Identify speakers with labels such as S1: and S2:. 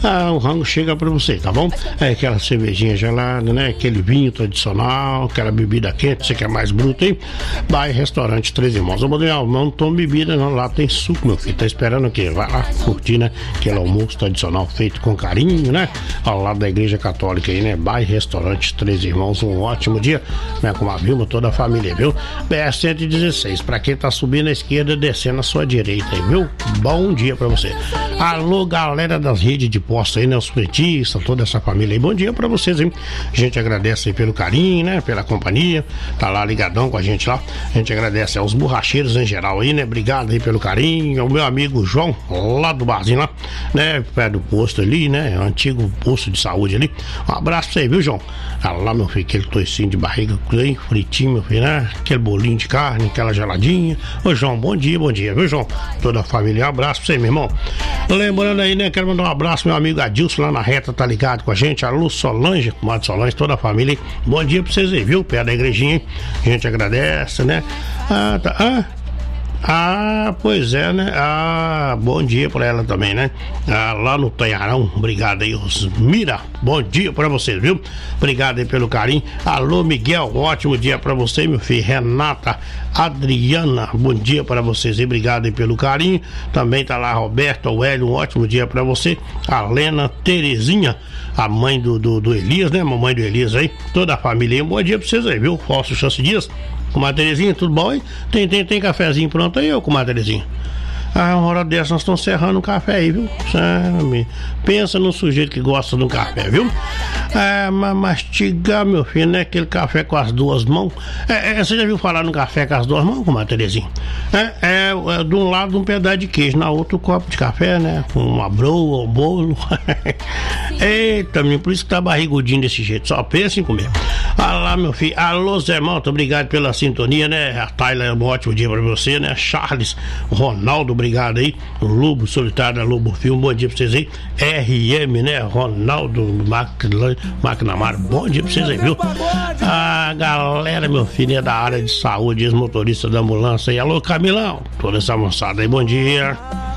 S1: o rango chega pra você, tá bom? Aquela cervejinha gelada, né? Aquele vinho tradicional, aquela bebida quente, você quer mais bruto, hein? Vai Restaurante Três Irmãos. Eu não tomo bebida, não. Lá tem suco, meu filho. Tá esperando o quê? Vai lá curtir, né? Aquele almoço tradicional feito com carinho, né? Ao lado da Igreja Católica aí, né? Vai Restaurante Três Irmãos. Um ótimo dia, né? Com a Vilma, toda a família, viu? BR-116. Pra quem tá subindo à esquerda, descendo à sua direita aí, viu? Bom dia pra você. Alô, galera das redes de posto aí, né? Os fretistas, toda essa família aí. Bom dia pra vocês, hein? A gente agradece aí pelo carinho, né? Pela companhia. Tá lá ligadão com a gente lá. A gente agradece aos borracheiros em geral aí, né? Obrigado aí pelo carinho. O meu amigo João, lá do barzinho lá, né? Perto do posto ali, né? Antigo posto de saúde ali. Um abraço pra você, viu, João? Ah, lá, meu filho, aquele toicinho de barriga bem fritinho, meu filho, né? Aquele bolinho de carne, aquela geladinha. Ô, João, bom dia, viu, João? Toda a família, um abraço pra você, meu irmão. Lembrando aí, né? Quero mandar um abraço, meu amigo Adilson lá na reta, tá ligado com a gente. Alô, Solange, comadre Solange, toda a família. Bom dia pra vocês aí, viu? Perto da igrejinha, hein? A gente agradece, né? Pois é, né? Bom dia pra ela também, né? Lá no Tanharão, obrigado aí, Osmira, bom dia pra vocês, viu? Obrigado aí pelo carinho. Alô, Miguel, um ótimo dia pra você, meu filho. Renata, Adriana, bom dia pra vocês aí, obrigado aí pelo carinho. Também tá lá Roberto, o Hélio, um ótimo dia pra você. A Lena, Terezinha, a mãe do Elias, né? Mamãe do Elias aí, toda a família aí, um bom dia pra vocês aí, viu? Fausto Chance Dias. Comadre Terezinha, tudo bom, hein? Tem cafezinho pronto aí, ô comadre Terezinha? Uma hora dessa nós estamos serrando um café aí, viu? Pensa num sujeito que gosta de um café, viu? Mastigar, meu filho, né? Aquele café com as duas mãos. Você já viu falar no café com as duas mãos, comadre Terezinha? De um lado um pedaço de queijo, na outra um copo de café, né? Com uma broa, um bolo. Eita, menino, por isso que tá barrigudinho desse jeito. Só pensa em comer. Lá, meu filho. Alô, Zé Irmão, muito obrigado pela sintonia, né? A Tayla, um ótimo dia pra você, né? Charles, Ronaldo, obrigado aí. O Lobo Solitário da Lobo Filme, bom dia pra vocês aí. RM, né? Ronaldo McNamara, bom dia pra vocês aí, viu? Galera, meu filho, é da área de saúde, ex-motorista da ambulância aí. Alô, Camilão, toda essa moçada aí, bom dia.